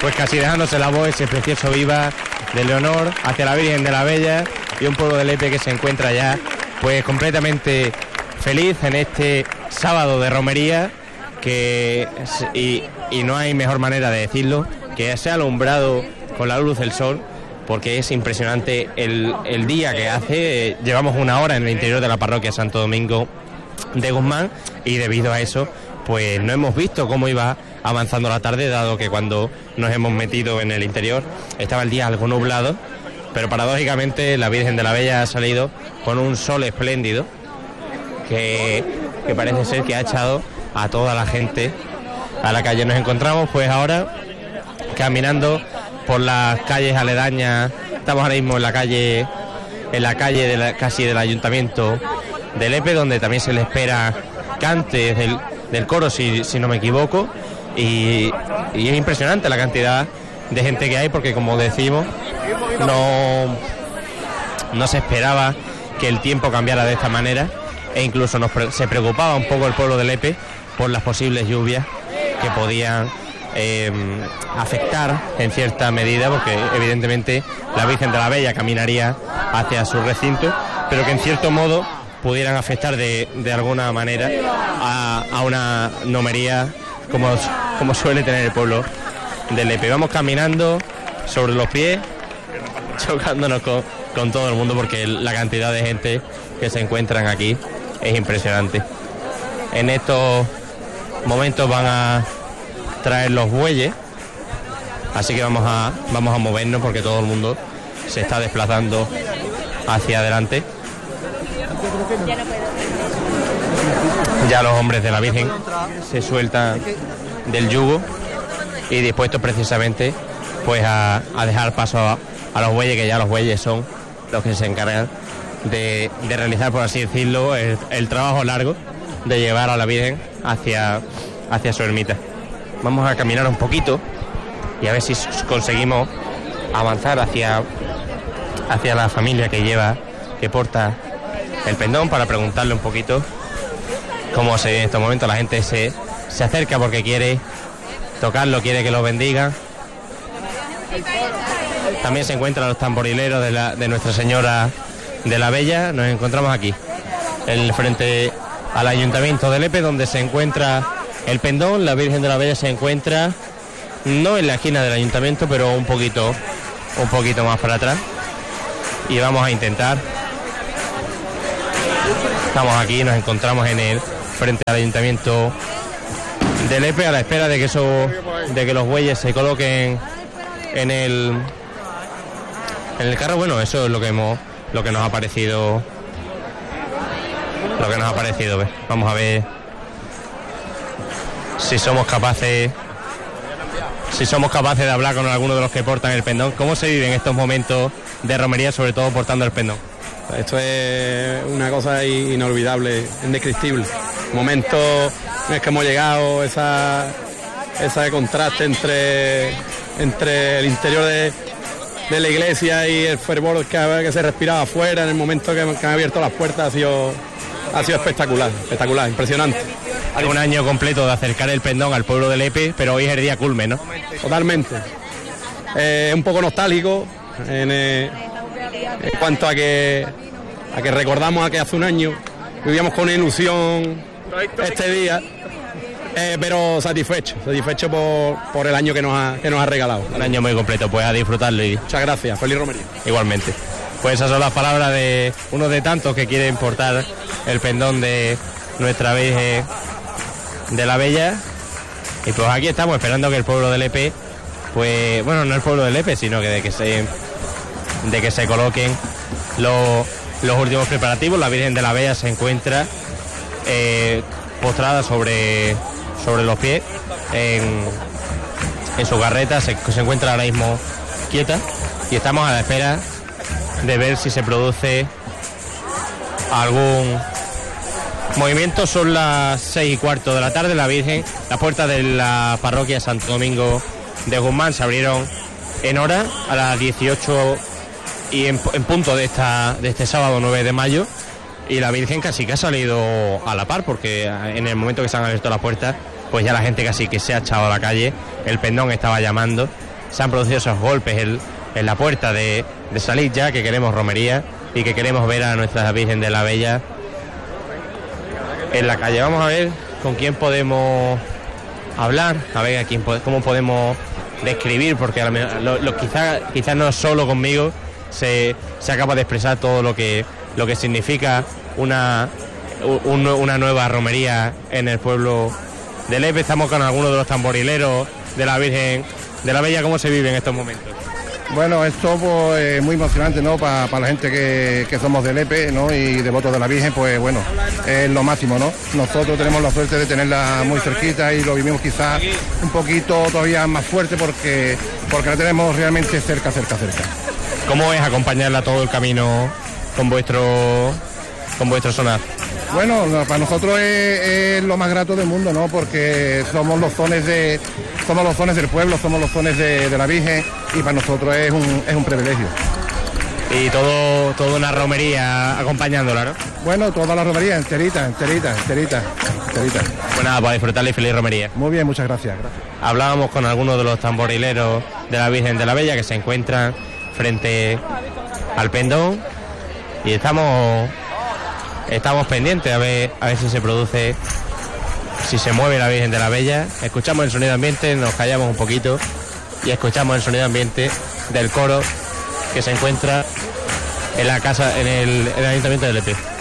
pues casi dejándose la voz ese precioso viva de Leonor hacia la Virgen de la Bella, y un pueblo de Lepe que se encuentra ya pues completamente feliz en este sábado de romería, y no hay mejor manera de decirlo que se ha alumbrado con la luz del sol, porque es impresionante el día que hace. Llevamos una hora en el interior de la parroquia Santo Domingo de Guzmán, y debido a eso pues no hemos visto cómo iba avanzando la tarde, dado que cuando nos hemos metido en el interior estaba el día algo nublado, pero paradójicamente la Virgen de la Bella ha salido con un sol espléndido que parece ser que ha echado a toda la gente a la calle. Nos encontramos pues ahora caminando por las calles aledañas. Estamos ahora mismo en la calle casi del Ayuntamiento de Lepe, donde también se le espera cantes del coro, si no me equivoco, y es impresionante la cantidad de gente que hay, porque como decimos, no se esperaba que el tiempo cambiara de esta manera, e incluso se preocupaba un poco el pueblo de Lepe por las posibles lluvias que podían afectar en cierta medida, porque evidentemente la Virgen de la Bella caminaría hacia su recinto, pero que en cierto modo pudieran afectar de alguna manera a una nomería como suele tener el pueblo de Lepe. Vamos caminando sobre los pies, chocándonos con todo el mundo, porque la cantidad de gente que se encuentran aquí es impresionante. En estos momentos van a traer los bueyes, así que vamos a movernos, porque todo el mundo se está desplazando hacia adelante. Ya los hombres de la Virgen se sueltan del yugo y dispuestos precisamente pues a dejar paso a los bueyes, que ya los bueyes son los que se encargan de realizar, por así decirlo, el trabajo largo de llevar a la Virgen hacia su ermita. Vamos a caminar un poquito y a ver si conseguimos avanzar hacia la familia que porta el pendón, para preguntarle un poquito cómo se ve en estos momentos. La gente se acerca porque quiere tocarlo, quiere que lo bendigan. También se encuentran los tamborileros de Nuestra Señora de la Bella. Nos encontramos aquí, frente al Ayuntamiento de Lepe, donde se encuentra el pendón. La Virgen de la Bella se encuentra no en la esquina del Ayuntamiento, pero un poquito más para atrás. Y vamos a intentar. Estamos aquí, nos encontramos frente al Ayuntamiento de Lepe, a la espera de que los bueyes se coloquen en el carro. Bueno, eso es lo que nos ha parecido ver. Vamos a ver si somos capaces de hablar con alguno de los que portan el pendón. ¿Cómo se viven estos momentos de romería, sobre todo portando el pendón? Esto es una cosa inolvidable, indescriptible. Momento en el que hemos llegado, ese contraste entre el interior de la iglesia y el fervor que se respiraba afuera en el momento que han abierto las puertas, ha sido espectacular, impresionante. Hay un año completo de acercar el pendón al pueblo de Lepe, pero hoy es el día culmen, ¿no? Totalmente. Un poco nostálgico en cuanto a que recordamos a que hace un año vivíamos con ilusión este día, pero satisfecho por el año que nos ha regalado. Un año muy completo, pues a disfrutarlo. Muchas gracias, feliz romería. Igualmente. Pues esas son las palabras de uno de tantos que quieren portar el pendón de Nuestra Virgen de la Bella. Y pues aquí estamos esperando que el pueblo de Lepe, pues bueno, no el pueblo de Lepe, sino que de que se coloquen los últimos preparativos. La Virgen de la Bella se encuentra postrada sobre los pies en su carreta, se encuentra ahora mismo quieta, y estamos a la espera de ver si se produce algún movimiento. Son las 6:15 de la tarde. La Virgen, las puertas de la parroquia Santo Domingo de Guzmán se abrieron en hora a las 18 y en punto de este sábado 9 de mayo, y la Virgen casi que ha salido a la par, porque en el momento que se han abierto las puertas, pues ya la gente casi que se ha echado a la calle. El pendón estaba llamando se han producido esos golpes en la puerta de salir ya, que queremos romería y que queremos ver a nuestra Virgen de la Bella en la calle. Vamos a ver con quién podemos hablar, a ver cómo podemos describir, porque quizás no solo conmigo se acaba de expresar todo lo que significa una nueva romería en el pueblo de Lepe. Estamos con algunos de los tamborileros de la Virgen de la Bella. ¿Cómo se vive en estos momentos? Bueno, esto pues muy emocionante, ¿no? Para la gente que somos de Lepe, ¿no? Y devotos de la Virgen, pues bueno, es lo máximo, ¿no? Nosotros tenemos la suerte de tenerla muy cerquita y lo vivimos quizás un poquito todavía más fuerte porque la tenemos realmente cerca. ¿Cómo es acompañarla todo el camino con vuestro sonar? Bueno, para nosotros es lo más grato del mundo, ¿no? Porque somos los sones del pueblo, somos los sones de la Virgen y para nosotros es un privilegio. Y todo una romería acompañándola, ¿no? Bueno, toda la romería enterita. Pues nada, para disfrutarla y feliz romería. Muy bien, muchas gracias. Hablábamos con algunos de los tamborileros de la Virgen de la Bella que se encuentran frente al pendón y estamos pendientes a ver si se produce, si se mueve la Virgen de la Bella. Escuchamos el sonido ambiente, nos callamos un poquito y escuchamos el sonido ambiente del coro que se encuentra en la casa, en el Ayuntamiento de Lepe.